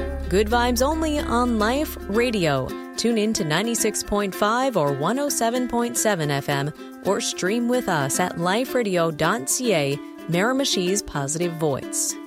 Good vibes only on Life Radio. Tune in to 96.5 or 107.7 FM or stream with us at liferadio.ca, Miramishi's Positive Voice.